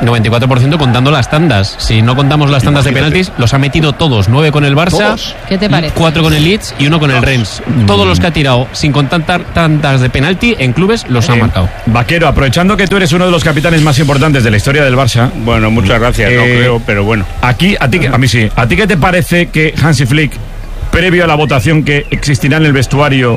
94% contando las tandas. Si no contamos las tandas de penaltis, los ha metido todos. 9 con el Barça, ¿todos? ¿Qué te parece? 4 con el Leeds y 1 con el Rennes. Todos los que ha tirado sin contar tandas de penalti en clubes los ha marcado. Vaquero, aprovechando que tú eres uno de los capitanes más importantes de la historia del Barça. Bueno, muchas gracias, no creo, pero bueno. A mí sí. ¿A ti qué te parece que Hansi Flick, previo a la votación que existirá en el vestuario,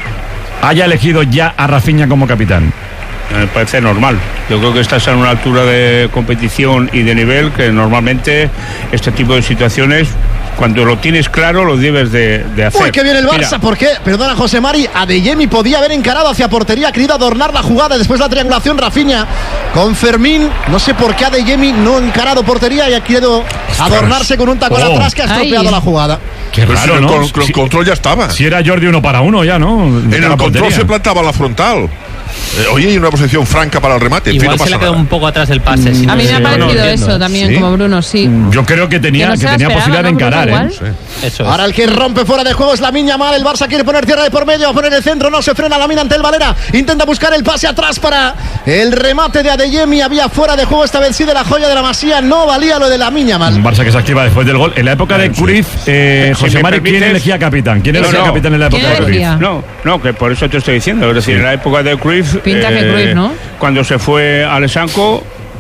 haya elegido ya a Rafinha como capitán? Me parece normal. Yo creo que estás en una altura de competición y de nivel que normalmente este tipo de situaciones, cuando lo tienes claro, lo debes de hacer. Uy, que viene el Barça, porque, perdona José Mari, Adeyemi podía haber encarado hacia portería, ha querido adornar la jugada después de la triangulación Rafinha con Fermín. No sé por qué Adeyemi no ha encarado portería y ha querido adornarse con un tacón atrás que ha estropeado la jugada. Qué raro, ¿no? El control ya estaba. Si era Jordi 1 para 1 ya, ¿no? En el control se plantaba la frontal. Oye, hay una posición franca para el remate. Igual se le ha quedado un poco atrás del pase. A mí me ha parecido eso también, como Bruno, sí. Yo creo que tenía posibilidad de encarar, ¿eh? Eso. Ahora el que rompe fuera de juego es Lamine Yamal. El Barça quiere poner tierra de por medio, poner el centro, no se frena Lamine ante el Valera. Intenta buscar el pase atrás para el remate de Adeyemi. Había fuera de juego esta vez sí de la joya de la Masía. No valía lo de Lamine Yamal. Un Barça que se activa después del gol. En la época de Cruyff, José Mari, ¿quién elegía capitán? ¿Quién elegía capitán en la época de Cruyff? No, que por eso te estoy diciendo. Es decir, en la época de Cruyff, pinta que Cruyff, ¿no? Cuando se fue Alexandro,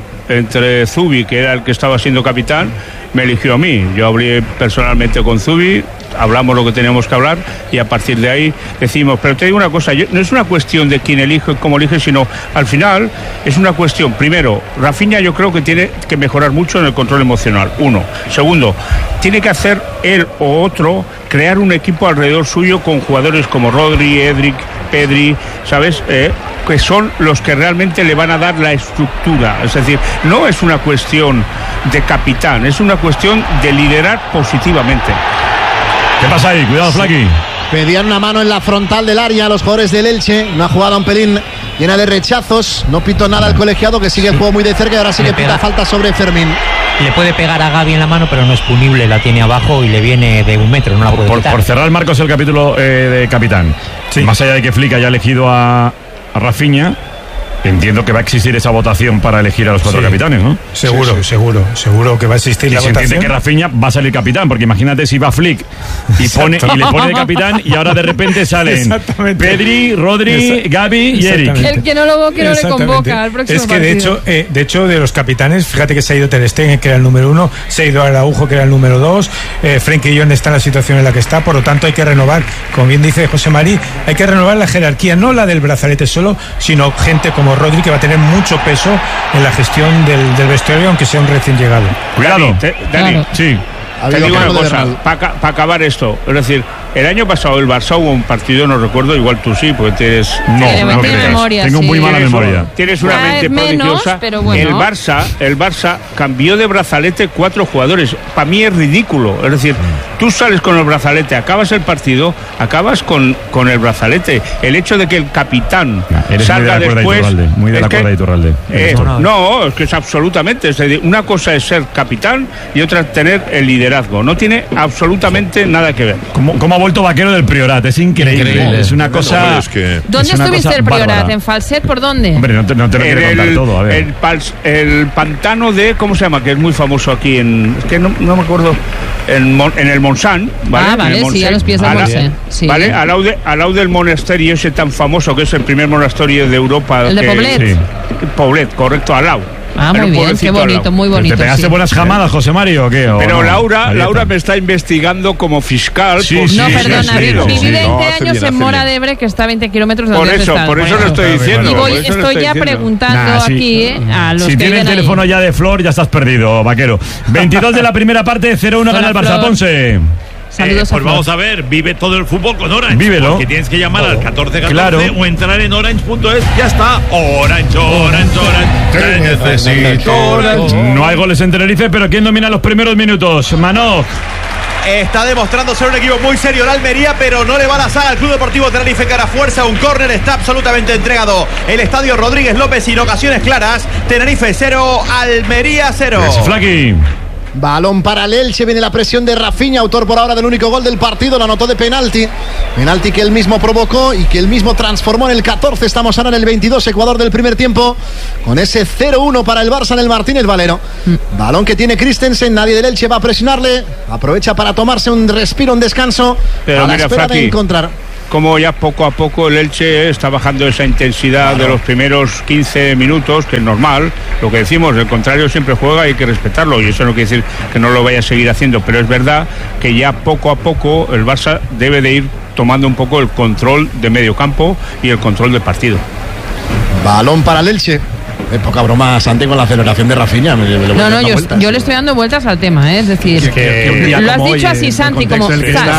entre Zubi, que era el que estaba siendo capitán, me eligió a mí. Yo hablé personalmente con Zubi, hablamos lo que teníamos que hablar y a partir de ahí decimos, pero te digo una cosa, no es una cuestión de quién elige, cómo elige, sino al final es una cuestión, primero, Rafinha yo creo que tiene que mejorar mucho en el control emocional, uno. Segundo, tiene que hacer él o otro, crear un equipo alrededor suyo con jugadores como Rodri, Edric, Pedri, ¿sabes? Que son los que realmente le van a dar la estructura. Es decir, no es una cuestión de capitán, es una cuestión de liderar positivamente. ¿Qué pasa ahí? Cuidado, Flaqui. Pedían una mano en la frontal del área los jugadores del Elche. Una jugada un pelín llena de rechazos. No pitó nada el colegiado, que sigue el juego muy de cerca y ahora sí que pita falta sobre Fermín. Le puede pegar a Gavi en la mano, pero no es punible. La tiene abajo y le viene de 1 metro. No la puede quitar. Por cerrar, Marcos, el capítulo de capitán. Sí. Más allá de que Flick haya elegido a Rafinha, entiendo que va a existir esa votación para elegir a los 4 capitanes, ¿no? Seguro que va a existir la votación. Entiende que Rafinha va a salir capitán, porque imagínate si va Flick y le pone de capitán y ahora de repente salen Pedri, Rodri, Gavi y Eric. El que no lo le convoca al próximo partido. De hecho, de los capitanes, fíjate que se ha ido Ter Stegen, que era el número 1, se ha ido Araujo, que era el número 2, Frenkie de Jong está en la situación en la que está, por lo tanto hay que renovar, como bien dice José Mari, hay que renovar la jerarquía, no la del brazalete solo, sino gente como Rodri, que va a tener mucho peso en la gestión del vestuario, aunque sea un recién llegado. Cuidado, Dani, sí. Te digo una cosa, para acabar esto, es decir, el año pasado el Barça hubo un partido, no recuerdo, igual tú sí, porque tienes... No memoria, tengo muy mala memoria. Tienes una mente prodigiosa. Pero bueno. El Barça cambió de brazalete 4 jugadores. Para mí es ridículo. Es decir, tú sales con el brazalete, acabas el partido, acabas con el brazalete. El hecho de que el capitán salga después... Muy de la cuerda de Iturralde. No, es que es absolutamente... Es decir, una cosa es ser capitán y otra es tener el liderazgo. No tiene absolutamente nada que ver. ¿Cómo ha vuelto Vaquero del Priorat? Es increíble. Es una cosa... ¿Dónde estupiste el Priorat? ¿En Falset? ¿Por dónde? Hombre, no te lo quiero contar todo. A ver. El pantano de... ¿Cómo se llama? Que es muy famoso aquí en... Es que no me acuerdo... En el Montsant, ¿vale? Vale, sí, a los pies del Montsant. Sí. ¿Vale? Al lado del monasterio ese tan famoso, que es el primer monasterio de Europa. ¿El de Poblet? Sí. Poblet, correcto, al lado. Muy bien, qué bonito, muy bonito. ¿Te pegaste buenas jamadas, José Mario, o qué? Pero Laura me está investigando como fiscal. No, perdona, viví 20 años en Mora de Ebre, que está a 20 kilómetros de donde está. Por eso lo estoy diciendo. Y estoy ya preguntando aquí a los que si tienes el teléfono ya de Flor, ya estás perdido, Vaquero. 22 de la primera parte, 0-1 gana el Barça. Ponce. Saludos pues vamos a ver, vive todo el fútbol con Orange. Vívelo. Porque tienes que llamar al 1414 claro. O entrar en orange.es. Ya está. Orange. Te necesito, Orange. No hay goles en Tenerife, pero ¿quién domina los primeros minutos? Manoj. Está demostrando ser un equipo muy serio el Almería, pero no le va a la saga al Club Deportivo Tenerife, cara fuerza. Un córner está absolutamente entregado el estadio Rodríguez López sin ocasiones claras. Tenerife 0, Almería 0. Flaqui. Balón para el Elche, viene la presión de Rafinha, autor por ahora del único gol del partido, lo anotó de penalti. Penalti que él mismo provocó y que él mismo transformó en el 14. Estamos ahora en el 22, Ecuador del primer tiempo, con ese 0-1 para el Barça en el Martínez Valero. Balón que tiene Christensen, nadie del Elche va a presionarle. Aprovecha para tomarse un respiro, un descanso. Pero a la mira, espera Frati, de encontrar. Como ya poco a poco el Elche está bajando esa intensidad de los primeros 15 minutos, que es normal. Lo que decimos, el contrario siempre juega y hay que respetarlo, y eso no quiere decir que no lo vaya a seguir haciendo, pero es verdad que ya poco a poco el Barça debe de ir tomando un poco el control de medio campo y el control del partido. Balón para el Elche. Poca broma, Santi, con la aceleración de Rafinha. Yo le estoy dando vueltas al tema, es decir, lo has dicho así, Santi, como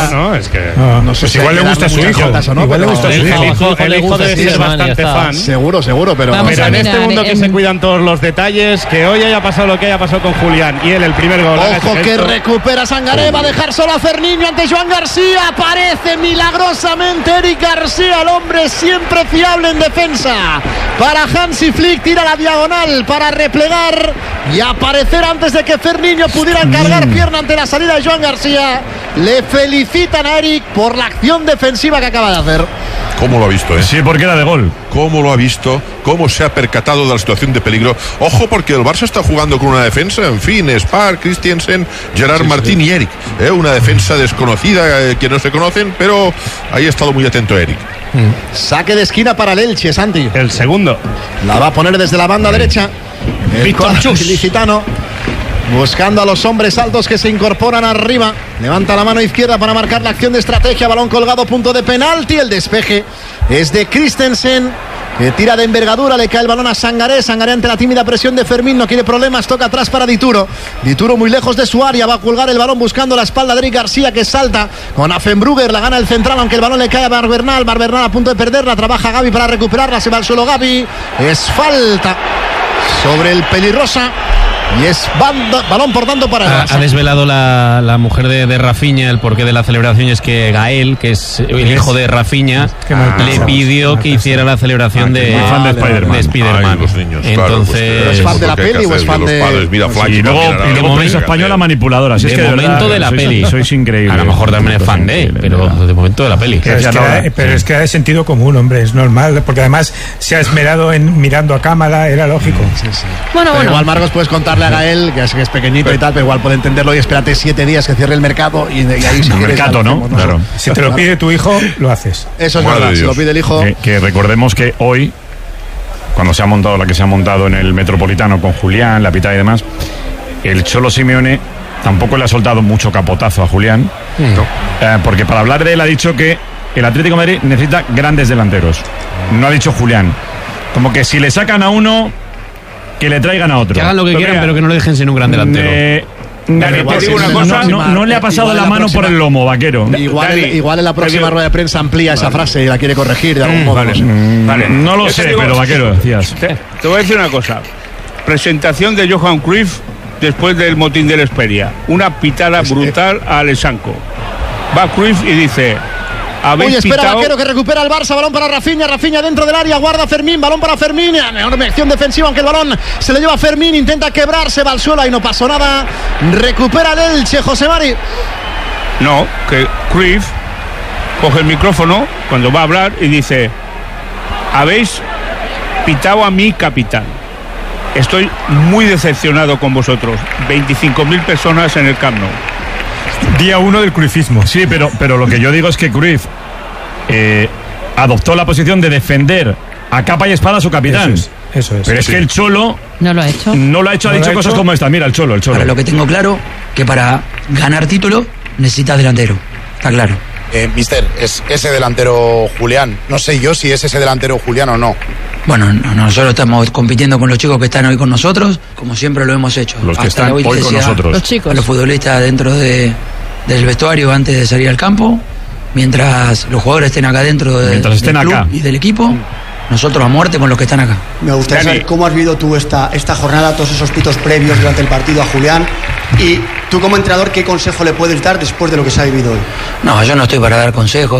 no sé si igual le gusta a su hijo. Igual le gusta a su hijo. El hijo debe ser bastante fan. Seguro, pero en este mundo que se cuidan todos los detalles, que hoy haya pasado lo que haya pasado con Julián y él el primer gol. Ojo que recupera Sangaré, va a dejar solo a Ferniño ante Joan García. Aparece milagrosamente Eric García, el hombre siempre fiable en defensa. Para Hansi Flick, tira la diagonal para replegar y aparecer antes de que Ferniño pudiera cargar pierna ante la salida de Joan García. Le felicitan a Eric por la acción defensiva que acaba de hacer. ¿Cómo lo ha visto? Sí, porque era de gol. ¿Cómo lo ha visto? ¿Cómo se ha percatado de la situación de peligro? Ojo, porque el Barça está jugando con una defensa, en fin, Spar, Christensen, Gerard Martín y Eric. Una defensa desconocida que no se conocen, pero ahí ha estado muy atento Eric. Saque de esquina para el Elche, Santi. El segundo. La va a poner desde la banda derecha. Víctor Ilicitano, buscando a los hombres altos que se incorporan arriba. Levanta la mano izquierda para marcar la acción de estrategia. Balón colgado, punto de penalti. El despeje es de Christensen, que tira de envergadura, le cae el balón a Sangaré. Sangaré ante la tímida presión de Fermín, no quiere problemas, toca atrás para Dituro. Dituro muy lejos de su área, va a colgar el balón buscando la espalda de Eric García, que salta con Affenbrugger, la gana el central, aunque el balón le cae a Barbernal. Barbernal a punto de perderla, trabaja Gavi para recuperarla, se va al suelo Gavi. Es falta sobre el pelirrosa. Y es balón por tanto para el Barça. Ha desvelado la mujer de Rafinha el porqué de la celebración, y es que Gael, que es el hijo de Rafinha, le pidió que hiciera la celebración de Spiderman. Entonces, ¿es fan de la peli o es fan de...? Y luego prensa española manipuladora. De momento de la peli. Sois increíble. A lo mejor también es fan de él, pero de momento de la peli. Pero es que da de sentido común, hombre, es normal, porque además se ha esmerado en mirando a cámara, era lógico. Bueno. Igual, Marcos, puedes contarle a Gael, que es pequeñito y tal, pero igual puede entenderlo, y espérate 7 días que cierre el mercado y ahí si el mercado, ¿no? Claro. Si te lo pide tu hijo, lo haces. Eso es verdad, si lo pide el hijo. Que recordemos que hoy, cuando se ha montado la que se ha montado en el Metropolitano con Julián, la Pitá y demás, el Cholo Simeone tampoco le ha soltado mucho capotazo a Julián, porque para hablar de él ha dicho que el Atlético de Madrid necesita grandes delanteros. No ha dicho Julián. Como que si le sacan a uno, que le traigan a otro. Que hagan lo que quieran, pero que no lo dejen sin un gran delantero. No le ha pasado la mano por el lomo, Vaquero. Igual en la próxima rueda de prensa amplía esa frase y la quiere corregir de algún modo. No lo sé, pero Vaquero, decías. Te voy a decir una cosa. Presentación de Johan Cruyff después del motín del Esperia. Una pitada brutal a Alexanco. Va Cruyff y dice... Uy, espera Vaquero, que recupera el Barça. Balón para Rafinha dentro del área, guarda Fermín, balón para Fermín, enorme acción defensiva, aunque el balón se le lleva a Fermín, intenta quebrarse, va al suelo y no pasó nada. Recupera el Elche, José Mari. No, que Cruyff coge el micrófono cuando va a hablar y dice: habéis pitado a mi capitán. Estoy muy decepcionado con vosotros. 25.000 personas en el Camp Nou. Día 1 del cruyffismo. Sí, pero lo que yo digo es que Cruyff adoptó la posición de defender a capa y espada a su capitán. Eso es. Pero es que el Cholo no lo ha hecho. Ha dicho cosas como esta. Mira, el Cholo. Ahora, lo que tengo claro, que para ganar título necesitas delantero. Está claro. Mister, es ese delantero Julián. No sé yo si es ese delantero Julián o no. Bueno, nosotros estamos compitiendo con los chicos que están hoy con nosotros, como siempre lo hemos hecho. Los que están hoy con nosotros. Los chicos. Los futbolistas dentro del vestuario antes de salir al campo, mientras los jugadores estén acá dentro del club y del equipo, nosotros a muerte con los que están acá. Me gustaría saber cómo has vivido tú esta jornada, todos esos pitos previos durante el partido a Julián, y tú como entrenador, ¿qué consejo le puedes dar después de lo que se ha vivido hoy? No, yo no estoy para dar consejos.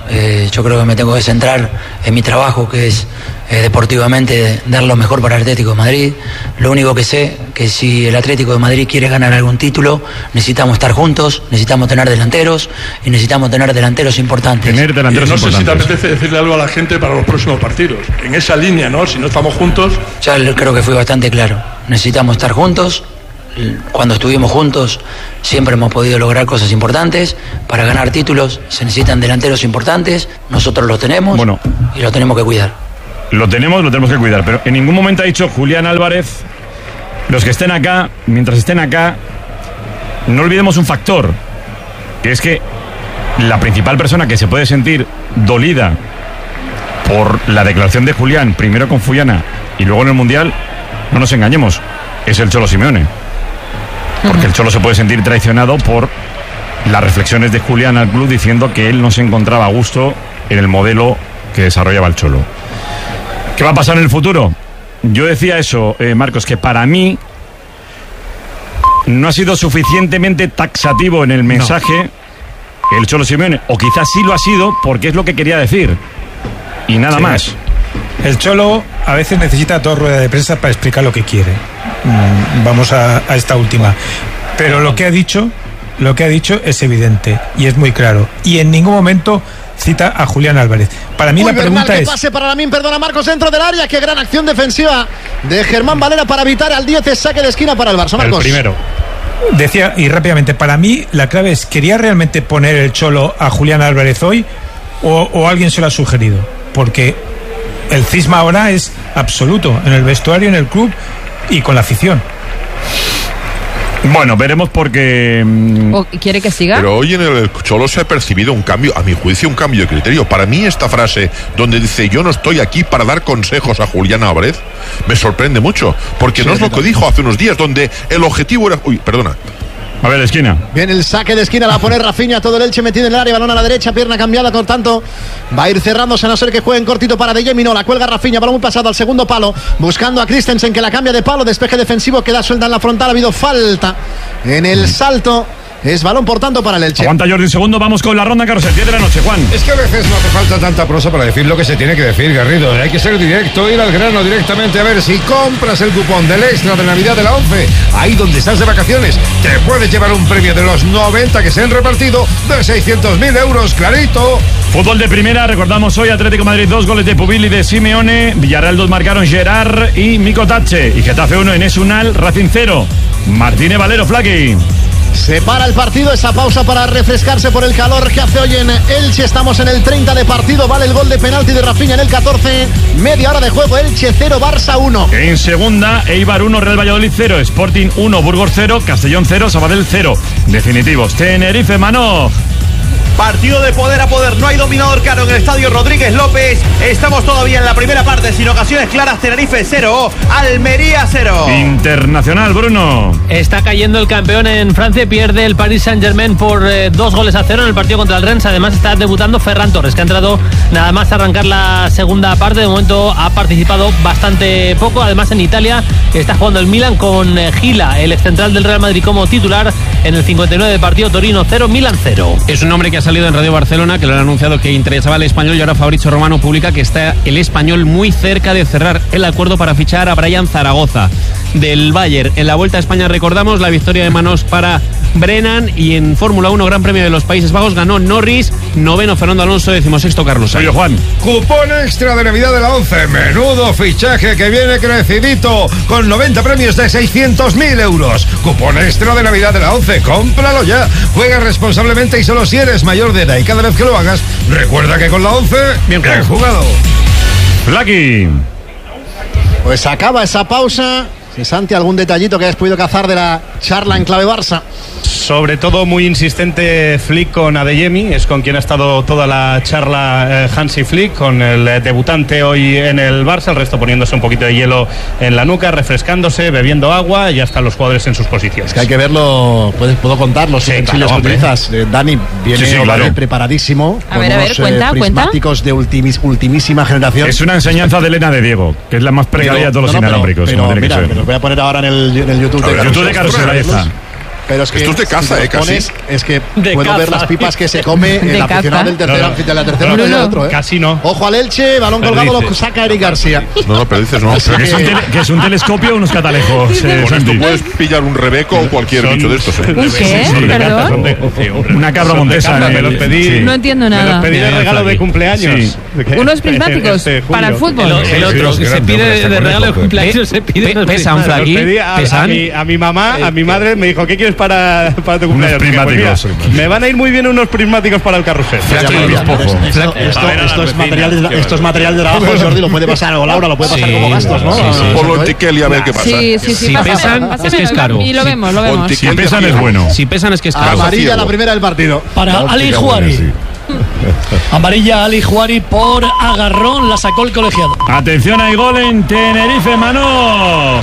Yo creo que me tengo que centrar en mi trabajo, que es deportivamente dar lo mejor para el Atlético de Madrid. Lo único que sé, que si el Atlético de Madrid quiere ganar algún título, necesitamos estar juntos, necesitamos tener delanteros y necesitamos tener delanteros importantes. No sé si te apetece decirle algo a la gente para los próximos partidos. En esa línea, ¿no? Si no estamos juntos... Ya creo que fui bastante claro. Necesitamos estar juntos. Cuando estuvimos juntos siempre hemos podido lograr cosas importantes. Para ganar títulos se necesitan delanteros importantes. Nosotros los tenemos y los tenemos que cuidar. Lo tenemos que cuidar. Pero en ningún momento ha dicho Julián Álvarez, los que estén acá, mientras estén acá, no olvidemos un factor, que es que la principal persona que se puede sentir dolida por la declaración de Julián, primero con Fullana y luego en el Mundial, no nos engañemos, es el Cholo Simeone. Porque el Cholo se puede sentir traicionado por las reflexiones de Julián al club diciendo que él no se encontraba a gusto en el modelo que desarrollaba el Cholo. ¿Qué va a pasar en el futuro? Yo decía eso, Marcos, que para mí no ha sido suficientemente taxativo en el mensaje el Cholo Simeone, o quizás sí lo ha sido porque es lo que quería decir y nada más. El Cholo a veces necesita 2 ruedas de prensa para explicar lo que quiere. Vamos a esta última. Pero lo que ha dicho es evidente y es muy claro. Y en ningún momento cita a Julián Álvarez. Para mí la pregunta es... pase para Lamine, perdona Marcos, dentro del área. Qué gran acción defensiva de Germán Valera para evitar al 10, saque de esquina para el Barça. Marcos. El primero. Decía, y rápidamente, para mí la clave es, ¿quería realmente poner el Cholo a Julián Álvarez hoy o alguien se lo ha sugerido? Porque el cisma ahora es absoluto en el vestuario, en el club y con la afición. Bueno, veremos porque... ¿O quiere que siga? Pero hoy en el Cholo se ha percibido un cambio, a mi juicio, un cambio de criterio. Para mí esta frase donde dice yo no estoy aquí para dar consejos a Julián Álvarez me sorprende mucho, porque no es lo que dijo hace unos días, donde el objetivo era... Uy, perdona. A ver, esquina. Bien, el saque de esquina la pone Rafinha, todo el Elche metido en el área, balón a la derecha, pierna cambiada, por tanto va a ir cerrándose a no ser que jueguen cortito para De Jemi. No, la cuelga Rafinha, balón muy pasado al segundo palo, buscando a Christensen que la cambia de palo, despeje defensivo, queda suelta en la frontal, ha habido falta en el salto. Es balón, por tanto, para el Elche. Aguanta Jordi un segundo, vamos con la ronda carrusel, 10 de la noche, Juan. Es que a veces no hace falta tanta prosa para decir lo que se tiene que decir, Garrido. Hay que ser directo, ir al grano directamente. A ver, si compras el cupón del extra de Navidad de la 11, ahí donde estás de vacaciones, te puedes llevar un premio de los 90 que se han repartido de 600.000 euros, clarito. Fútbol de primera, recordamos hoy Atlético de Madrid 2 goles de Pubil y de Simeone. Villarreal 2 marcaron Gerard y Mico Tache. Y Getafe 1, Enes Unal, Racing 0. Martínez Valero, Flaqui. Se para el partido, esa pausa para refrescarse por el calor que hace hoy en Elche. Estamos en el 30 de partido, vale el gol de penalti de Rafinha en el 14. Media hora de juego, Elche 0, Barça 1. En segunda, Eibar 1, Real Valladolid 0, Sporting 1, Burgos 0, Castellón 0, Sabadell 0. Definitivos, Tenerife, Manoj. Partido de poder a poder, no hay dominador claro en el estadio Rodríguez López. Estamos todavía en la primera parte, sin ocasiones claras. Tenerife 0, Almería 0. Internacional, Bruno. Está cayendo el campeón en Francia, pierde el Paris Saint-Germain por 2-0 en el partido contra el Rennes. Además está debutando Ferran Torres, que ha entrado nada más a arrancar la segunda parte. De momento ha participado bastante poco. Además en Italia está jugando el Milan con Gila, el excentral del Real Madrid, como titular en el 59 de partido. Torino 0, Milan 0. Es un hombre que ha salido en Radio Barcelona, que lo han anunciado que interesaba al Español, y ahora Fabrizio Romano publica que está el Español muy cerca de cerrar el acuerdo para fichar a Brian Zaragoza del Bayern. En la Vuelta a España recordamos la victoria de manos para Brennan, y en Fórmula 1 Gran Premio de los Países Bajos ganó Norris, noveno Fernando Alonso, 16º Carlos Sainz. Oye, Juan. Cupón extra de Navidad de la 11, menudo fichaje que viene crecidito, con 90 premios de 600.000 euros. Cupón extra de Navidad de la 11, cómpralo ya. Juega responsablemente y solo si eres mayor de edad, y cada vez que lo hagas, recuerda que con la 11, bien jugado. Lucky. Pues acaba esa pausa. Si Santi, algún detallito que hayas podido cazar de la charla en clave Barça. Sobre todo muy insistente Flick con Adeyemi, es con quien ha estado toda la charla Hansi Flick, con el debutante hoy en el Barça, el resto poniéndose un poquito de hielo en la nuca, refrescándose, bebiendo agua, y ya están los jugadores en sus posiciones. Es que hay que verlo, puedo contar los utensilios que utilizas. Dani viene claro, preparadísimo. A ver, cuenta. Prismáticos de ultimísima generación. Es una enseñanza de Elena de Diego, que es la más precaria de todos los inalámbricos. Pero mira, los voy a poner ahora en el YouTube de Carusel. Ahí está. Pero es que esto es de caza, si casi. Es que De puedo caza. ver las pipas que se come el aficionado del tercero, de la tercera y del otro. Casi no. Ojo al Elche, balón colgado, lo saca Eric García. No, pero dices no. Así Que es un telescopio o unos catalejos. Con esto Santi. puedes pillar un rebeco o cualquier bicho de estos. ¿Un qué? ¿Perdón? Una cabra montesa. Me los pedí. No entiendo Me nada. los pedí de regalo de cumpleaños. Sí. Unos prismáticos para el fútbol. El otro que se pide de regalo de cumpleaños, se pide. Pesan, Flaqui. A mi mamá, a mi madre, me dijo, ¿qué quieres para tu cumpleaños? Dije, pues mira, me van a ir muy bien unos prismáticos para el carrusel. Esto es material de trabajo, Jordi, lo puede pasar, o Laura lo puede pasar como gastos, ¿no? Ponlo en Tiquel y a ver qué pasa. Sí. Si pesan, es que es caro. Y lo vemos. Si pesan es bueno. Si pesan es que es caro. Amarilla la primera del partido. Para Ali Juari. Amarilla Ali Juari por agarrón, la sacó el colegiado. Atención, hay gol en Tenerife, Mano.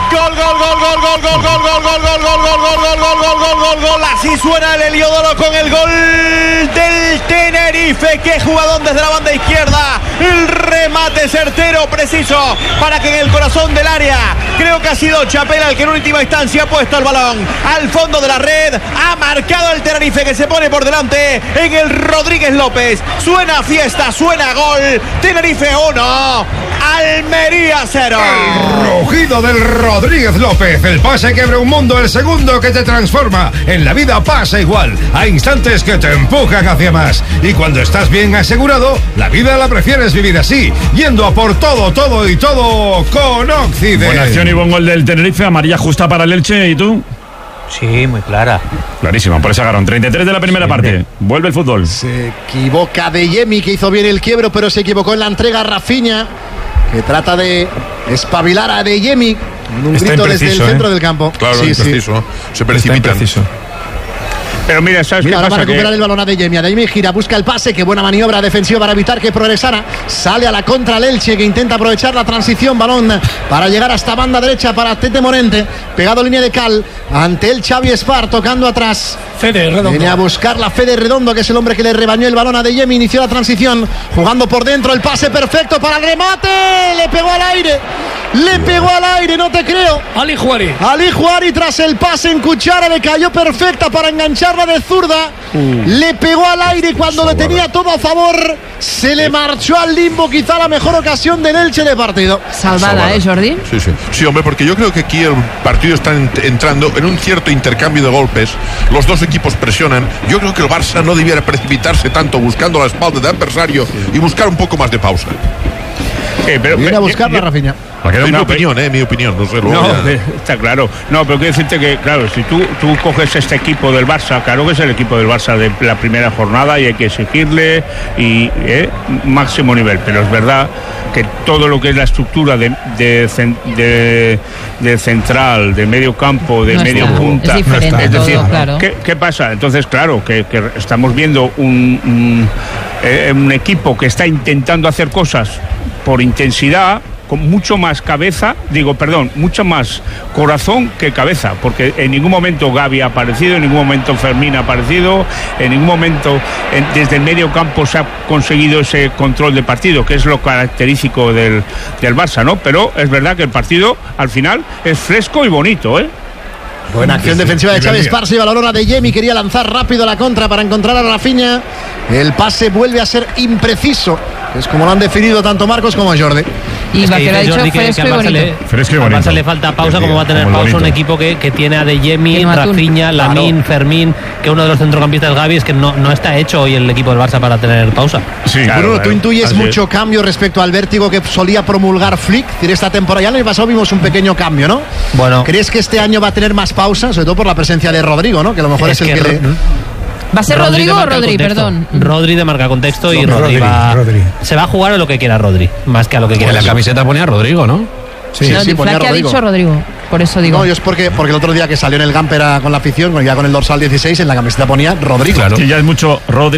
Gol. Así suena el Heliodoro con el gol del Tenerife. Qué jugadón desde la banda izquierda. El remate certero, preciso, para que en el corazón del área, creo que ha sido Chapela el que en última instancia ha puesto el balón al fondo de la red. Ha marcado el Tenerife, que se pone por delante en el Rodríguez López. Suena fiesta, suena gol. Tenerife 1, Almería 0. El rugido del Rodríguez López, el pase que abre un mundo, el segundo que te transforma. En la vida pasa igual, hay instantes que te empujan hacia más. Y cuando estás bien asegurado, la vida la prefieres vivir así, yendo a por todo con Occident. Buena acción y buen gol del Tenerife, amarilla justa para el Elche. ¿Y tú? Sí, muy clara. Clarísima, por ese agarrón. 33 de la primera parte. Vuelve el fútbol. Se equivoca de Yemi, que hizo bien el quiebro, pero se equivocó en la entrega a Rafinha, que trata de espabilar a De Yemi en un grito desde el centro del campo. Claro, impreciso. Se precipitan. Pero mira, ¿sabes qué ahora pasa? va a recuperar el balón a De Yemi. De Yemi gira, busca el pase. Qué buena maniobra defensiva para evitar que progresara. Sale a la contra el Elche, que intenta aprovechar la transición. Balón para llegar hasta banda derecha para Tete Morente. Pegado línea de cal ante el Xavi Espar, tocando atrás. Fede Redondo. Viene a buscar la Fede Redondo, que es el hombre que le rebañó el balón a De Yemi. Inició la transición, jugando por dentro. El pase perfecto para el remate. Le pegó al aire. No te creo. Ali Juari. Ali Juari, tras el pase en cuchara, le cayó perfecta para engancharla de zurda. Le pegó al aire y cuando le tenía todo a favor, se le marchó al limbo. Quizá la mejor ocasión del Elche de partido. Salvada, Jordi. Sí, hombre, porque yo creo que aquí el partido está entrando en un cierto intercambio de golpes. Los dos equipos presionan. Yo creo que el Barça no debiera precipitarse tanto buscando la espalda del adversario y buscar un poco más de pausa. Viene a buscarla, Rafinha. Mi opinión, no sé. Está claro. No, pero quiero decirte que, claro, si tú coges este equipo del Barça, claro que es el equipo del Barça de la primera jornada y hay que exigirle y máximo nivel, pero es verdad que todo lo que es la estructura de central, de medio campo, de medio punta, es decir, todo, claro. ¿qué pasa? Entonces, claro, que estamos viendo un equipo que está intentando hacer cosas por intensidad, con mucho más mucho más corazón que cabeza, porque en ningún momento Gavi ha aparecido, en ningún momento Fermín ha aparecido, en ningún momento desde el medio campo se ha conseguido ese control de partido, que es lo característico del Barça, ¿no? Pero es verdad que el partido al final es fresco y bonito, ¿eh? Buena acción defensiva de Xavi Esparza y balón a De Yemi. Quería lanzar rápido la contra para encontrar a Rafinha. El pase vuelve a ser impreciso. Es como lo han definido tanto Marcos como Jordi. Y Vaquero ha dicho fresco y bonito. Fresco y bonito. Al Barça le falta pausa, como va a tener pausa un equipo que tiene a De Yemi, Rafinha, Lamine, Fermín, que uno de los centrocampistas, Gavi, es que no está hecho hoy el equipo del Barça para tener pausa. Sí, Bruno, tú intuyes mucho cambio respecto al vértigo que solía promulgar Flick. Esta temporada, ya el año pasado vimos un pequeño cambio, ¿no? Bueno. ¿Crees que este año va a tener más pausa? Sobre todo por la presencia de Rodrigo, ¿no? Que a lo mejor es el que le... ¿Va a ser Rodrigo o Rodri, perdón? Rodri de marca contexto y Rodri se va a jugar a lo que quiera Rodri, más que a lo que quiera. En la camiseta ponía Rodrigo, ¿no? Sí, ponía Rodrigo. Ha dicho Rodrigo, por eso digo. No, yo es porque el otro día que salió en el Gamper con la afición, ya con el dorsal 16, en la camiseta ponía Rodrigo. Claro. Que ya es mucho Rodri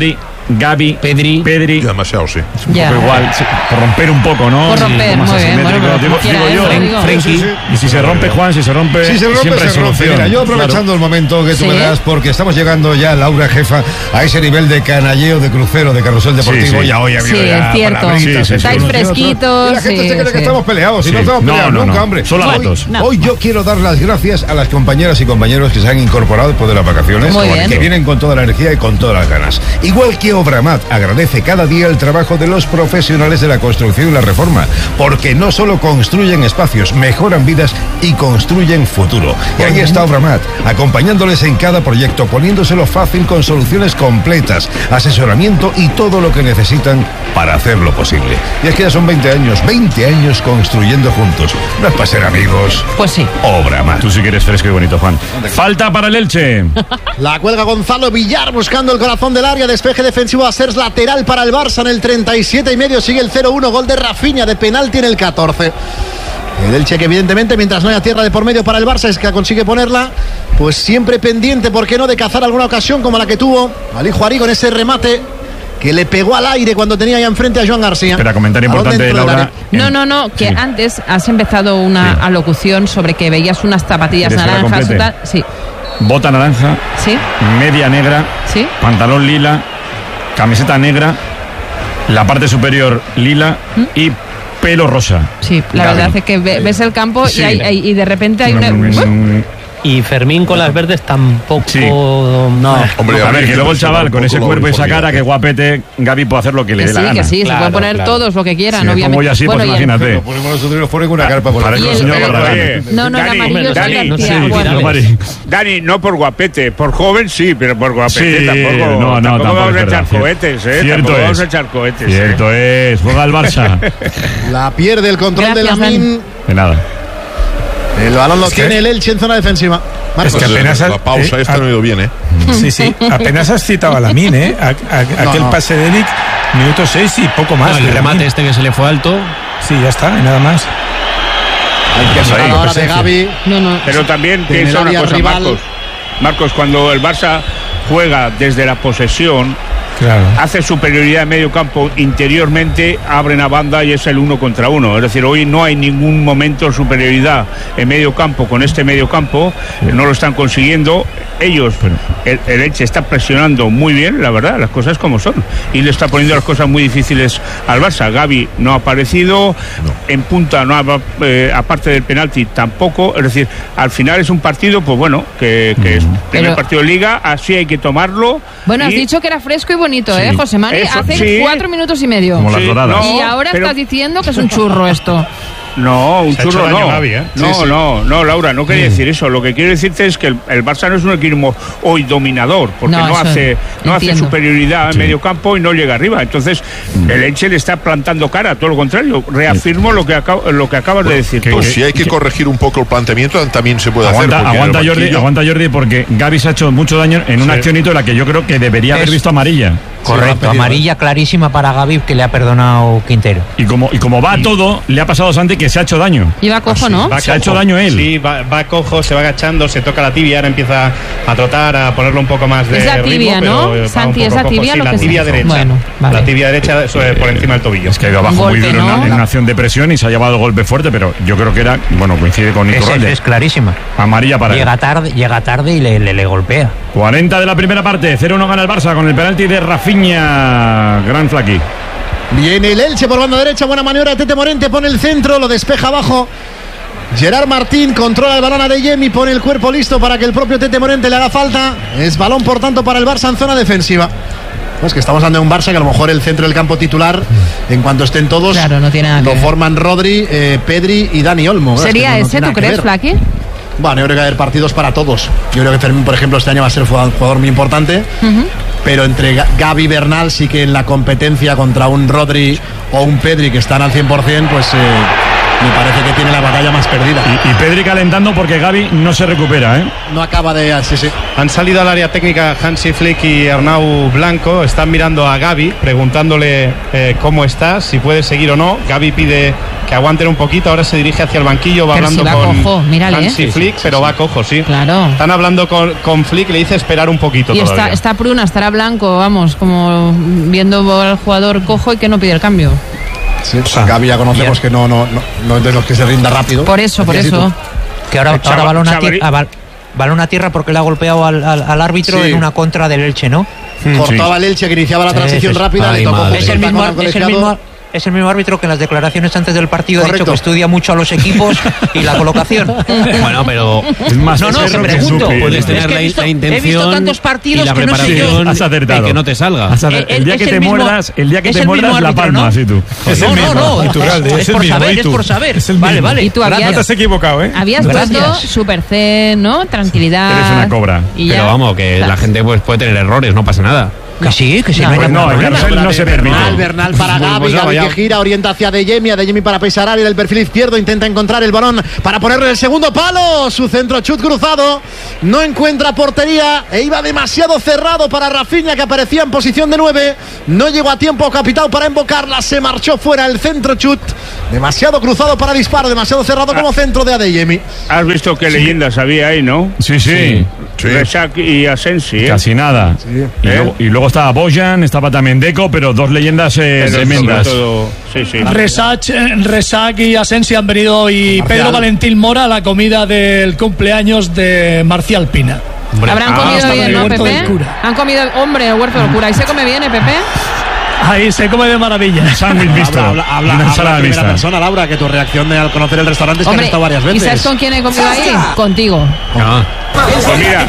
Gavi, Pedri. Demasiado, sí. Es un poco igual, por romper un poco, ¿no? Por romper, muy bien. Bueno, digo yo, Frenkie. Y si se rompe, Juan, si se rompe, se rompe. Mira, yo aprovechando el momento que tú me das, porque estamos llegando ya, Laura, jefa, a ese nivel de canalleo, de crucero, de carrusel deportivo. Ya hoy ha habido es cierto. Estáis fresquitos. Y la gente se cree que estamos peleados. Y no estamos peleados nunca, hombre. Solo datos. Hoy yo quiero dar las gracias a las compañeras y compañeros que se han incorporado después de las vacaciones, que vienen con toda la energía y con todas las ganas. Igual que Obramat agradece cada día el trabajo de los profesionales de la construcción y la reforma, porque no solo construyen espacios, mejoran vidas y construyen futuro. Y ahí está Obramat, acompañándoles en cada proyecto, poniéndoselo fácil con soluciones completas, asesoramiento y todo lo que necesitan para hacerlo posible. Y es que ya son 20 años construyendo juntos. No es para ser amigos. Pues sí. Obramat. Tú sí que eres fresco y bonito, Juan. Falta para el Elche. La cuelga Gonzalo Villar buscando el corazón del área. Despeje defensivo a ser lateral para el Barça en el 37,5. Sigue el 0-1. Gol de Rafinha de penalti en el 14. El Elche, que evidentemente, mientras no haya tierra de por medio para el Barça, es que consigue ponerla, pues siempre pendiente, ¿por qué no?, de cazar alguna ocasión como la que tuvo Ali Juari con ese remate que le pegó al aire cuando tenía ya enfrente a Joan García. Espera, comentario importante, Laura. No, que antes has empezado una alocución sobre que veías unas zapatillas naranjas. Sí. Bota naranja. Sí. Media negra. Sí. Pantalón lila. Camiseta negra. La parte superior lila. Y pelo rosa. Sí, la verdad es que ves el campo y de repente hay una... Y Fermín con las verdes tampoco. Sí. No. Hombre, a ver, que luego el chaval con ese cuerpo y esa cara, que guapete, Gavi puede hacer lo que le dé la gana. Que sí, se pueden poner todos lo que quieran, obviamente. Como ya así, pues imagínate. Lo ponemos nosotros y nos ponen una carpa por para el señor Barragán. No, el amarillo Dani, no por guapete, por joven sí, pero por guapete tampoco. Tampoco vamos a echar cohetes, Cierto vamos a echar cohetes. Cierto es, juega el Barça. La pierde el control de Lamine. De nada. El balón lo tiene el Elche en zona defensiva. Marcos. Es que apenas la pausa esta no ha ido bien, ¿eh? Sí, apenas has citado a Lamine, ¿eh? Aquel pase de Eric, minuto 6 y poco más. El remate que se le fue alto. Sí, ya está, nada más. Hay que salir ahora de Gavi. Pero también piensa una cosa, Marcos, cuando el Barça juega desde la posesión, hace superioridad en medio campo interiormente, abren a banda y es el 1 contra 1. Es decir, hoy no hay ningún momento de superioridad en medio campo con este medio campo, no lo están consiguiendo. Ellos, el Elche está presionando muy bien, la verdad, las cosas como son, y le está poniendo las cosas muy difíciles al Barça. Gavi no ha aparecido, en punta no ha, aparte del penalti tampoco. Es decir, al final es un partido, pues bueno, que es primer partido de Liga, así hay que tomarlo. Bueno, has dicho que era fresco y bonito, José Mari, hace 4 minutos y medio. Como las doradas. Y ahora estás diciendo que es un churro esto. No, un churro no. No, Laura, no quería decir eso. Lo que quiero decirte es que el Barça no es un equipo hoy dominador, porque no hace superioridad en medio campo y no llega arriba. Entonces, el Elche le está plantando cara, todo lo contrario. Reafirmo lo que acabas de decir. Pues si hay que corregir un poco el planteamiento, también se puede hacer. Aguanta Jordi, porque Gavi se ha hecho mucho daño en una accionito en la que yo creo que debería haber visto amarilla. Correcto, amarilla clarísima para Gavi, que le ha perdonado Quintero. Y como va todo, le ha pasado a Santi que se ha hecho daño. Y va cojo, ¿no? Se ha hecho daño él. Sí, va cojo, se va agachando, se toca la tibia, ahora empieza a trotar, a ponerle un poco más de ritmo. Es la tibia, ¿no? Santi, es la tibia lo que la tibia derecha. Bueno, vale. La tibia derecha por encima del tobillo. Es que ha ido abajo muy duro en una acción de presión y se ha llevado golpe fuerte, pero yo creo que era, coincide con Iturralde. Es clarísima. Amarilla para llega tarde y le golpea. 40 de la primera parte, 0-1 gana el Barça con el penalti de Rafinha. Gran Flaqui. Viene el Elche por banda derecha, buena maniobra de Tete Morente, pone el centro, lo despeja abajo. Gerard Martín controla el balón a Adeyemi, pone el cuerpo listo para que el propio Tete Morente le haga falta. Es balón, por tanto, para el Barça en zona defensiva. Pues que estamos hablando de un Barça que a lo mejor el centro del campo titular, en cuanto estén todos, no tiene nada lo forman Rodri, Pedri y Dani Olmo. ¿Sería ese, tú crees, Flaqui? Bueno, yo creo que va a haber partidos para todos. Yo creo que Fermín, por ejemplo, este año va a ser un jugador muy importante. Pero entre Gavi y Bernal sí que en la competencia contra un Rodri o un Pedri que están al 100%, pues me parece que tiene la batalla más perdida. Y Pedri calentando porque Gavi no se recupera, ¿eh? No acaba de... Sí. Han salido al área técnica Hansi Flick y Arnau Blanco. Están mirando a Gavi, preguntándole cómo está, si puede seguir o no. Gavi pide que aguanten un poquito. Ahora se dirige hacia el banquillo, va pero hablando si va con cojo, mírale, Hansi Flick, pero va cojo, sí. Claro. Están hablando con Flick, le dice esperar un poquito y todavía. está Pruna, estará Blanco, vamos, como viendo al jugador cojo y que no pide el cambio. Sí, Gavi ya conocemos que no es de los que se rinda rápido. Por eso. Que ahora balón a tierra porque le ha golpeado al árbitro en una contra del Elche, ¿no? Cortaba el Elche que iniciaba la transición rápida. Le tocó es el mismo árbitro que en las declaraciones antes del partido ha dicho que estudia mucho a los equipos y la colocación. Bueno, pero es más que pregunto. Puedes tener la intención, he visto tantos partidos y la que preparación, no has acertado. y que no te salga. El día que te muerdas la palma, así tú. No, es por saber. Vale. Y tú no te has equivocado, ¿eh? Habías puesto super zen, ¿no? Tranquilidad. Eres una cobra. Pero vamos, que la gente pues puede tener errores, no pasa nada. Que sí. No, el carrusel no se permite. Bernal para Gavi, Gavi que gira, orienta hacia Adeyemi para Pesarari del perfil izquierdo, intenta encontrar el balón para ponerle el segundo palo, su centro chut cruzado, no encuentra portería e iba demasiado cerrado para Rafinha, que aparecía en posición de 9, no llegó a tiempo Capitao para invocarla, se marchó fuera el centro chut, demasiado cruzado para disparo, demasiado cerrado como centro de Adeyemi. Has visto qué leyendas había ahí, ¿no? Sí. Resac y Asensi, ¿eh? Casi nada. Y luego estaba Bojan, estaba también Deco, pero dos leyendas tremendas. Resac y Asensi han venido y Pedro Valentín Mora a la comida del cumpleaños de Marcial Pina. Habrán comido bien, ¿no, Pepe? Han comido, hombre, el huerto del cura. ¿Y se come bien, Pepe? Ahí se come de maravilla. Sándwich visto. Habla en primera persona, Laura, que tu reacción al conocer el restaurante es que has estado varias veces. ¿Y sabes con quién he comido ahí? Contigo. Pues mira,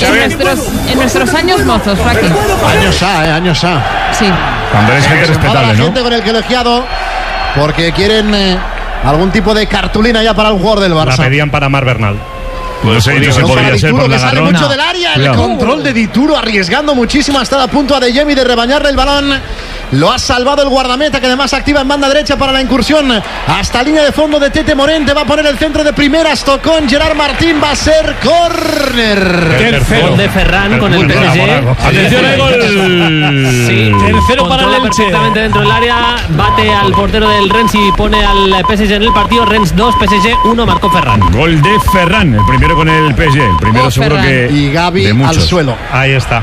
en nuestros años mozos, Faki. Años A. Sí. Cuando eres gente respetable, la gente con el colegiado porque quieren algún tipo de cartulina ya para un jugador del Barça. La pedían para Mar Bernal. No sé si podría ser por la sale mucho del área, el control de Dituro arriesgando muchísimo, hasta a punto a Adeyemi de rebañarle el balón. Lo ha salvado el guardameta, que además activa en banda derecha para la incursión hasta línea de fondo de Tete Morente. Va a poner el centro de primeras, tocó en Gerard Martín, va a ser córner. Tercero de Ferran con el PSG. Atención al gol. Sí, tercero para el Elche. Perfectamente dentro del área, bate al portero del Rennes y pone al PSG en el partido. Rennes 2, PSG 1, marcó Ferran. Gol de Ferran, el primero con el PSG, el primero seguro Ferran. que y Gavi al suelo. Ahí está.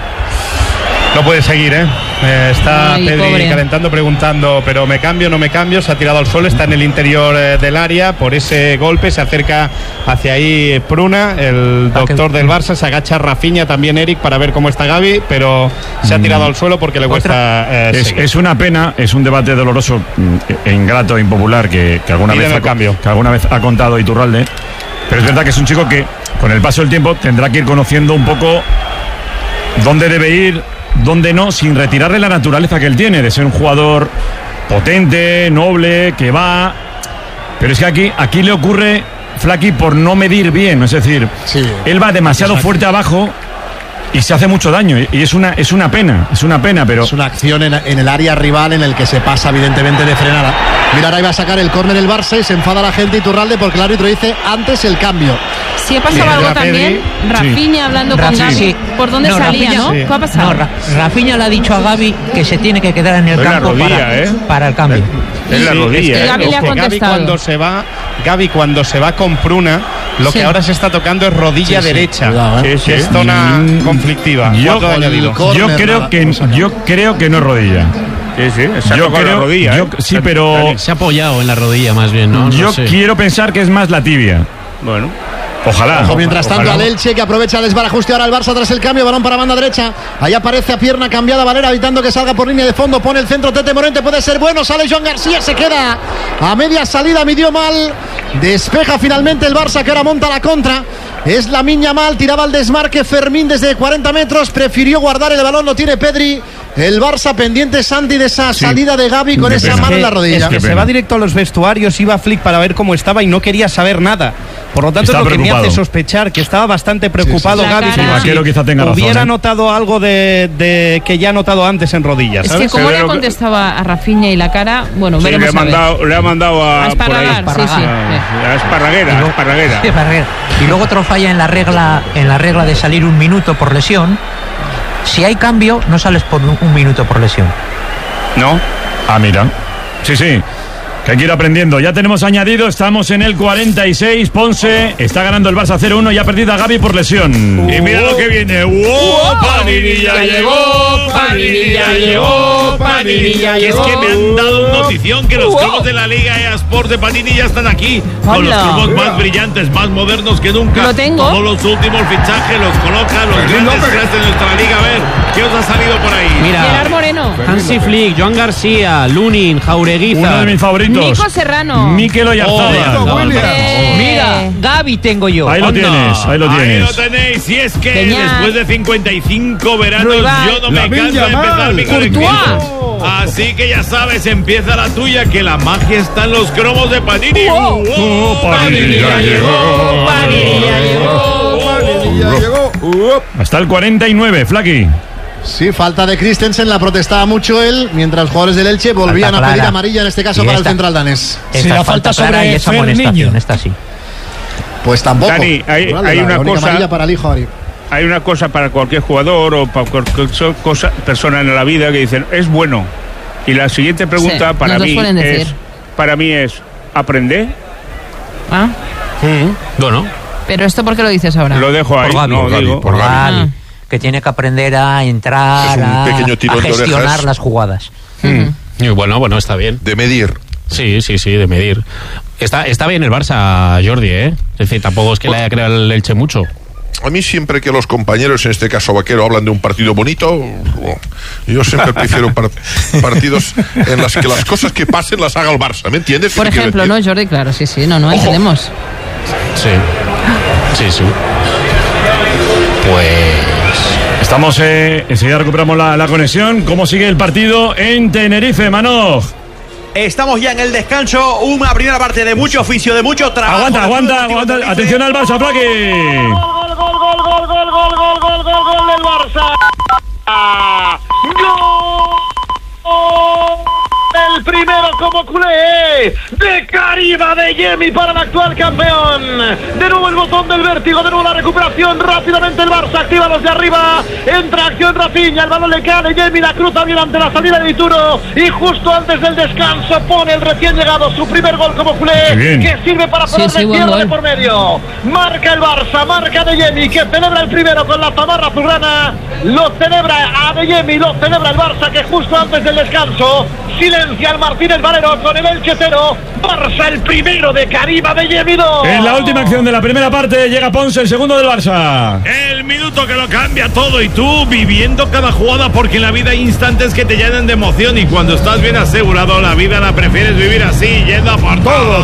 No puede seguir, ¿eh? Está Pedri pobre. calentando, preguntando, pero ¿me cambio, no me cambio? Se ha tirado al suelo, está en el interior del área. Por ese golpe se acerca hacia ahí Pruna, el doctor del Barça. Se agacha Rafinha, también Eric, para ver cómo está Gavi, pero se ha tirado al suelo porque le cuesta es una pena, es un debate doloroso e ingrato, impopular, que alguna vez ha contado Iturralde. Pero es verdad que es un chico que, con el paso del tiempo, tendrá que ir conociendo un poco dónde debe ir, dónde no, sin retirarle la naturaleza que él tiene, de ser un jugador potente, noble, que va. Pero es que aquí le ocurre, Flaki, por no medir bien. Es decir, él va demasiado fuerte abajo y se hace mucho daño. Y es una pena, pero... Es una acción en el área rival en el que se pasa evidentemente de frenada. Mira, ahora iba a sacar el córner el Barça y se enfada la gente Iturralde porque el árbitro dice antes el cambio. Sí, ha pasado algo también. Rafinha hablando con Gavi. ¿Por dónde salía, Rafinha, no? ¿Qué ha pasado? Rafinha le ha dicho a Gavi que se tiene que quedar en el campo para el cambio. Es la rodilla. Y Gavi le ha contestado. Gavi cuando se va con Pruna, lo que ahora se está tocando es rodilla derecha. Cuidado, que es zona conflictiva. Yo creo que no es rodilla. Se ha tocado la rodilla. Sí, pero se ha apoyado en la rodilla más bien, ¿no? Yo quiero pensar que es más la tibia. Bueno. Ojalá. Ojo, mientras tanto al Elche, que aprovecha el desbarajuste ahora el Barça tras el cambio, balón para banda derecha. Ahí aparece a pierna cambiada Valera, evitando que salga por línea de fondo, pone el centro Tete Morente, puede ser bueno, sale Joan García, se queda a media salida, midió mal, despeja finalmente el Barça, que ahora monta la contra. Es Lamine Yamal, tiraba al desmarque Fermín desde 40 metros, prefirió guardar el balón, lo tiene Pedri. El Barça pendiente, Santi, de esa salida de Gavi con esa mano en la rodilla. Es que se va directo a los vestuarios, iba Flick para ver cómo estaba y no quería saber nada. Por lo tanto, es lo que me hace sospechar que estaba bastante preocupado Gavi. Vaquero quizá tenga razón. Hubiera notado algo de que ya ha notado antes en rodillas, ¿sabes? Es que como le contestaba a Rafinha y la cara, bueno, sí, veremos le ha mandado a Esparragar, a Esparraguera. Y luego otro falla en la regla de salir un minuto por lesión. Si hay cambio, no sales por un minuto por lesión. ¿No? Ah, mira. Sí. Que hay que ir aprendiendo. Ya tenemos añadido, estamos en el 46. Ponce está ganando el Barça 0-1 y ha perdido a Gavi por lesión. Y mira lo que viene. Panini ya llegó. Panini ya llegó. Panini ya llegó. Es que me han dado una notición que los cromos de la Liga EA Sport de Panini ya están aquí. Con los cromos más brillantes, más modernos que nunca. Lo tengo. Todos los últimos fichajes los colocan los grandes cracks de nuestra liga. A ver, ¿qué os ha salido por ahí? Mira, Gerard Moreno, Hansi Flick, Joan García, Lunin, Jaureguiza. Uno de mis favoritos. Nico Serrano, Mikel Oyarzabal. Mira, Gavi tengo yo. Ahí lo tienes. Ahí lo tenéis. Y es que después de 55 veranos yo no me canso de empezar mi colección. Así que ya sabes, empieza la tuya, que la magia está en los cromos de Panini. Panini ya llegó. Panini ya llegó. Hasta el 49, Flaky. Sí, falta de Christensen, la protestaba mucho él, mientras los jugadores del Elche volvían a pedir amarilla, en este caso para el central danés. Sí, la falta sobre esa amonestación, esta sí. Pues tampoco. Dani, hay una cosa para el hijo Ari. Hay una cosa para cualquier jugador o para cualquier persona en la vida que dicen, es bueno. Y la siguiente pregunta para mí es, ¿aprende? ¿Ah? Bueno. ¿Pero esto por qué lo dices ahora? Lo dejo ahí, por Gavi. Que tiene que aprender a entrar, a gestionar las jugadas. Bueno, está bien. De medir. Sí, de medir. Está bien el Barça, Jordi, ¿eh? Es decir, tampoco es que le haya creado el Elche mucho. A mí siempre que los compañeros, en este caso Vaquero, hablan de un partido bonito, yo siempre prefiero partidos en los que las cosas que pasen las haga el Barça, ¿me entiendes? Por ejemplo, ¿no, Jordi? Claro, sí, no entendemos. Sí. Pues... Estamos, enseguida recuperamos la conexión. ¿Cómo sigue el partido en Tenerife, Manoj? Estamos ya en el descanso, una primera parte de mucho oficio, de mucho trabajo. Aguanta. Atención al Barça, Flaky. Gol del Barça. Gol. El primero como culé de Karim Adeyemi para el actual campeón. De nuevo el botón del vértigo, de nuevo la recuperación. Rápidamente el Barça activa los de arriba. Entra acción Rafinha, el balón le cae a Adeyemi, la cruza bien ante la salida de Dituro. Y justo antes del descanso pone el recién llegado su primer gol como culé, que sirve para poner la izquierda de por medio. Marca el Barça, marca Adeyemi, que celebra el primero con la zamarra azulgrana. Lo celebra Adeyemi, lo celebra el Barça, que justo antes del descanso silencia al Martínez Valero con el Elche 0. Barça el primero de Karim Adeyemi 2. En la última acción de la primera parte llega Ponce, el segundo del Barça. El minuto que lo cambia todo, y tú viviendo cada jugada, porque en la vida hay instantes que te llenan de emoción, y cuando estás bien asegurado la vida la prefieres vivir así, yendo por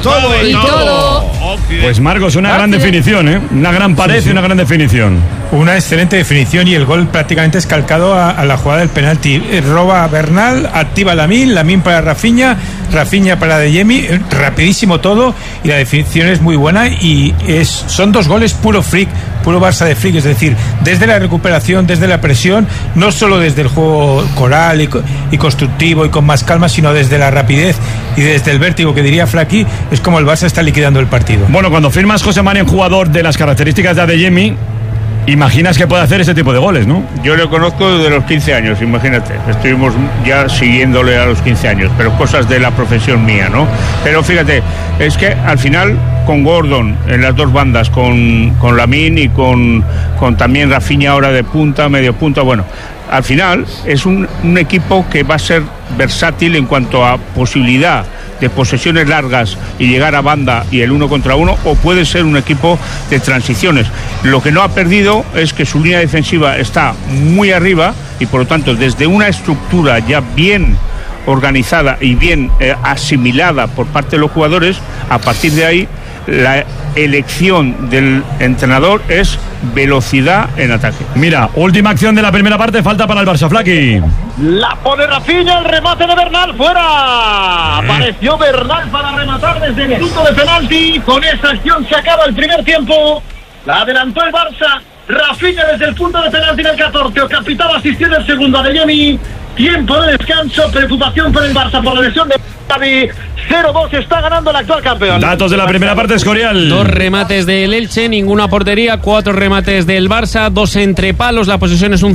todo. Pues Marcos, una gran definición, ¿eh? Una gran pared y una gran definición. Una excelente definición, y el gol prácticamente es calcado a la jugada del penalti. Roba Bernal, activa Lamine para Rafinha para Adeyemi, rapidísimo todo, y la definición es muy buena, y son dos goles puro Barça de Flick, es decir, desde la recuperación, desde la presión, no solo desde el juego coral y constructivo y con más calma, sino desde la rapidez y desde el vértigo, que diría Flaky, es como el Barça está liquidando el partido. Bueno, cuando firmas José María, un jugador de las características de Adeyemi, imaginas que puede hacer ese tipo de goles, ¿no? Yo le conozco desde los 15 años, imagínate. Estuvimos ya siguiéndole a los 15 años, pero cosas de la profesión mía, ¿no? Pero fíjate, es que al final con Gordon en las dos bandas, con Lamine y con también Rafinha ahora de punta, medio punta, bueno, al final es un equipo que va a ser versátil en cuanto a posibilidad de posesiones largas y llegar a banda y el 1 contra 1, o puede ser un equipo de transiciones. Lo que no ha perdido es que su línea defensiva está muy arriba, y por lo tanto desde una estructura ya bien organizada y bien asimilada por parte de los jugadores, a partir de ahí la elección del entrenador es velocidad en ataque. Mira, última acción de la primera parte, falta para el Barça, Flaqui. La pone Rafinha, el remate de Bernal, fuera. Apareció Bernal para rematar desde el punto de penalti. Con esa acción se acaba el primer tiempo. La adelantó el Barça. Rafinha desde el punto de penalti en el 14. Capitán asistió en el segundo de Adeyemi. Tiempo de descanso, preocupación por el Barça por la lesión de Xavi. 0-2, está ganando el actual campeón. Datos de la primera parte, Escorial. 2 remates del Elche, ninguna portería, 4 remates del Barça, 2 entre palos, la posesión es un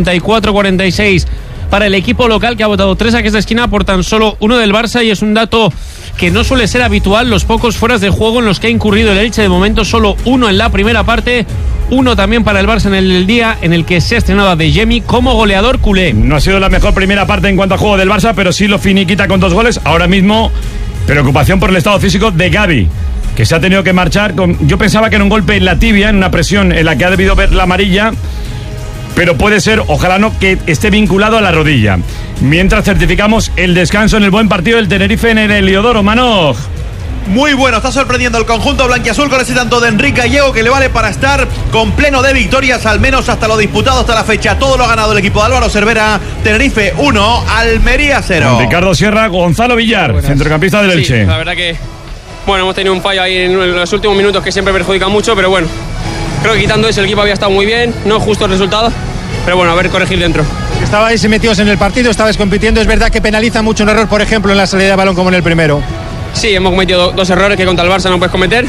54-46 para el equipo local, que ha votado 3 saques de esquina por tan solo 1 del Barça, y es un dato que no suele ser habitual, los pocos fueras de juego en los que ha incurrido el Elche. De momento solo 1 en la primera parte, 1 también para el Barça en el día en el que se ha estrenado a Adeyemi como goleador culé. No ha sido la mejor primera parte en cuanto a juego del Barça, pero sí lo finiquita con 2 goles. Ahora mismo, preocupación por el estado físico de Gavi, que se ha tenido que marchar yo pensaba que era un golpe en la tibia, en una presión en la que ha debido ver la amarilla, pero puede ser, ojalá no, que esté vinculado a la rodilla. Mientras certificamos el descanso en el buen partido del Tenerife en el Heliodoro. Manoj. Muy bueno, está sorprendiendo el conjunto blanquiazul con ese tanto de Enrique Gallego, que le vale para estar con pleno de victorias, al menos hasta lo disputado hasta la fecha. Todo lo ha ganado el equipo de Álvaro Cervera. Tenerife 1, Almería 0. Con Ricardo Sierra, Gonzalo Villar, centrocampista del Elche. Sí, la verdad que, bueno, hemos tenido un fallo ahí en los últimos minutos que siempre perjudica mucho, pero bueno, creo que quitando eso el equipo había estado muy bien, no justo el resultado, pero bueno, a ver, corregir dentro. Estabais metidos en el partido, estabais compitiendo, es verdad que penaliza mucho un error, por ejemplo, en la salida de balón como en el primero. Sí, hemos cometido 2 errores que contra el Barça no puedes cometer,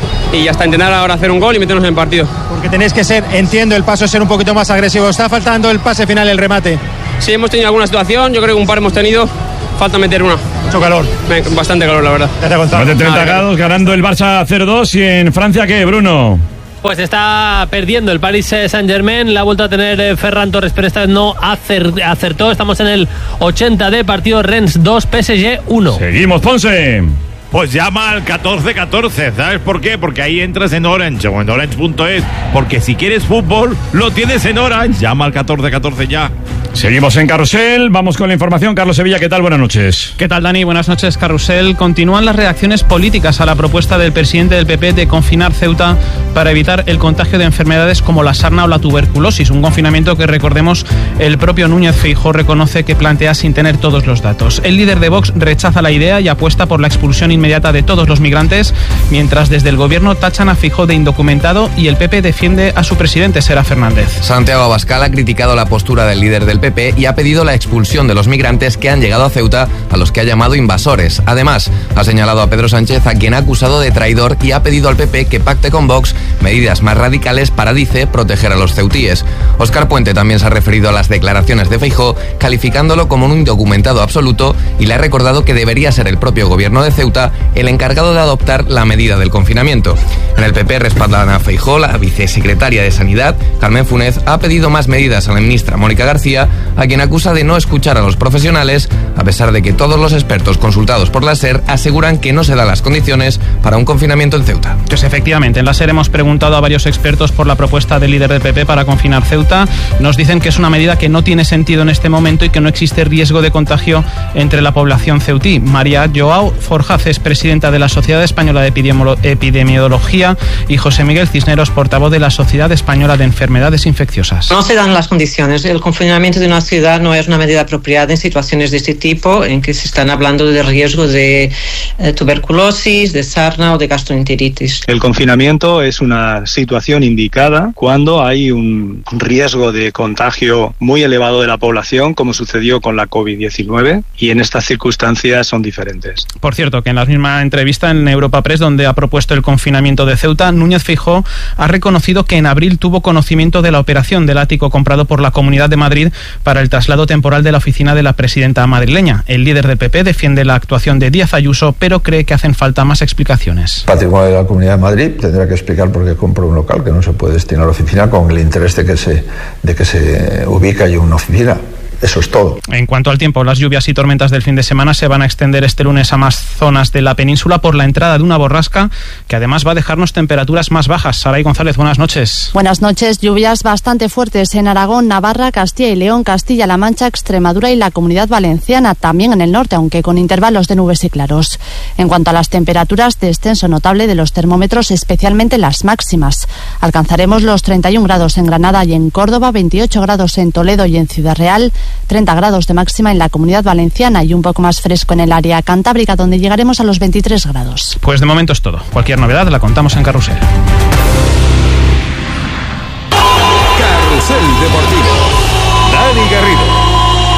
y ya está, intentar ahora hacer un gol y meternos en el partido. Porque tenéis que ser, entiendo, el paso es ser un poquito más agresivo. Está faltando el pase final, el remate. Sí, hemos tenido alguna situación, yo creo que un par hemos tenido, falta meter una. Mucho calor. Bastante calor, la verdad. Más de 30 grados, ganando el Barça 0-2. ¿Y en Francia qué, Bruno? Pues está perdiendo el Paris Saint-Germain. La ha vuelto a tener Ferran Torres, pero esta vez no acertó. Estamos en el 80 de partido. Rennes 2, PSG 1. Seguimos, Ponce. Pues llama al 1414, ¿sabes por qué? Porque ahí entras en Orange o en orange.es, porque si quieres fútbol, lo tienes en Orange. Llama al 1414 ya. Seguimos en Carrusel, vamos con la información. Carlos Sevilla, ¿qué tal? Buenas noches. ¿Qué tal, Dani? Buenas noches, Carrusel. Continúan las reacciones políticas a la propuesta del presidente del PP de confinar Ceuta para evitar el contagio de enfermedades como la sarna o la tuberculosis, un confinamiento que, recordemos, el propio Núñez Feijóo reconoce que plantea sin tener todos los datos. El líder de Vox rechaza la idea y apuesta por la expulsión inmediata de todos los migrantes, mientras desde el gobierno tachan a Feijóo de indocumentado y el PP defiende a su presidente, Sera Fernández. Santiago Abascal ha criticado la postura del líder del PP y ha pedido la expulsión de los migrantes que han llegado a Ceuta, a los que ha llamado invasores. Además, ha señalado a Pedro Sánchez, a quien ha acusado de traidor, y ha pedido al PP que pacte con Vox medidas más radicales para, dice, proteger a los ceutíes. Óscar Puente también se ha referido a las declaraciones de Feijóo, calificándolo como un indocumentado absoluto, y le ha recordado que debería ser el propio gobierno de Ceuta el encargado de adoptar la medida del confinamiento. En el PP respaldan a Feijóo. La vicesecretaria de Sanidad, Carmen Funes, ha pedido más medidas a la ministra Mónica García, a quien acusa de no escuchar a los profesionales, a pesar de que todos los expertos consultados por la SER aseguran que no se dan las condiciones para un confinamiento en Ceuta. Pues efectivamente, en la SER hemos preguntado a varios expertos por la propuesta del líder del PP para confinar Ceuta. Nos dicen que es una medida que no tiene sentido en este momento y que no existe riesgo de contagio entre la población ceutí. María Joao Forjaz es presidenta de la Sociedad Española de Epidemiología, y José Miguel Cisneros, portavoz de la Sociedad Española de Enfermedades Infecciosas. No se dan las condiciones. El confinamiento de una ciudad no es una medida apropiada en situaciones de este tipo, en que se están hablando de riesgo de tuberculosis, de sarna o de gastroenteritis. El confinamiento es una situación indicada cuando hay un riesgo de contagio muy elevado de la población, como sucedió con la COVID-19, y en estas circunstancias son diferentes. Por cierto, que en la misma entrevista en Europa Press, donde ha propuesto el confinamiento de Ceuta, Núñez Feijóo ha reconocido que en abril tuvo conocimiento de la operación del ático comprado por la Comunidad de Madrid para el traslado temporal de la oficina de la presidenta madrileña. El líder del PP defiende la actuación de Díaz Ayuso, pero cree que hacen falta más explicaciones. Patrimonio de la Comunidad de Madrid tendrá que explicar por qué compró un local que no se puede destinar a la oficina, con el interés de que se ubique allí una oficina. Eso es todo. En cuanto al tiempo, las lluvias y tormentas del fin de semana se van a extender este lunes a más zonas de la península por la entrada de una borrasca que además va a dejarnos temperaturas más bajas. Saray González, buenas noches. Buenas noches. Lluvias bastante fuertes en Aragón, Navarra, Castilla y León, Castilla-La Mancha, Extremadura y la Comunidad Valenciana, también en el norte, aunque con intervalos de nubes y claros. En cuanto a las temperaturas, descenso notable de los termómetros, especialmente las máximas. Alcanzaremos los 31 grados en Granada y en Córdoba, 28 grados en Toledo y en Ciudad Real, 30 grados de máxima en la Comunidad Valenciana y un poco más fresco en el área cantábrica, donde llegaremos a los 23 grados. Pues de momento es todo. Cualquier novedad la contamos en Carrusel.